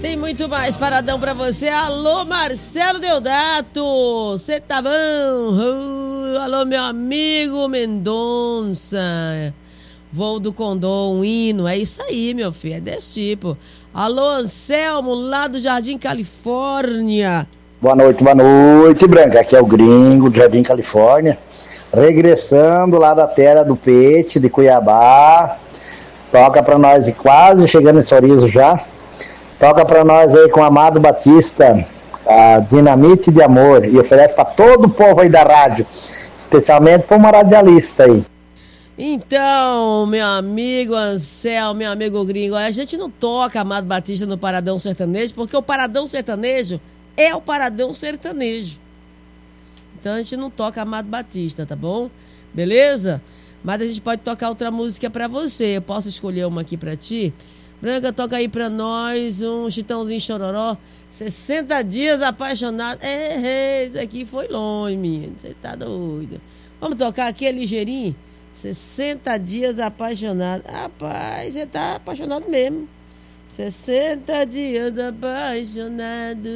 Tem muito mais paradão pra você. Alô, Marcelo Deodato, você tá bom? Alô, meu amigo Mendonça. Voo do Condom, um hino. É isso aí, meu filho, é desse tipo. Alô, Anselmo, lá do Jardim Califórnia. Boa noite, Branca. Aqui é o Gringo do Jardim Califórnia. Regressando lá da terra do Peixe, de Cuiabá. Toca pra nós, quase chegando em Sorriso já. Toca pra nós aí com o Amado Batista, a Dinamite de Amor, e oferece pra todo o povo aí da rádio, especialmente para uma radialista aí. Então, meu amigo Anselmo, meu amigo Gringo, a gente não toca Amado Batista no Paradão Sertanejo, porque o Paradão Sertanejo é o Paradão Sertanejo. Então a gente não toca Amado Batista, tá bom? Beleza? Mas a gente pode tocar outra música pra você. Eu posso escolher uma aqui pra ti? Branca, toca aí pra nós um Chitãozinho Chororó. 60 dias apaixonado. Esse aqui foi longe, menino. Você tá doido. Vamos tocar aqui, é ligeirinho? 60 dias apaixonado. Rapaz, você tá apaixonado mesmo. 60 dias apaixonado.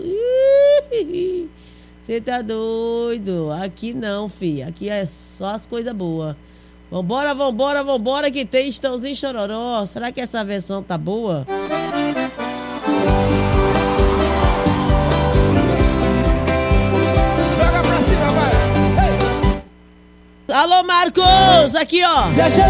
Você tá doido. Aqui não, filha. Aqui é só as coisas boas. Vambora, que tem Chitãozinho Chororó. Será que essa versão tá boa? Joga pra cima, vai! Hey! Alô, Marcos! Aqui, ó.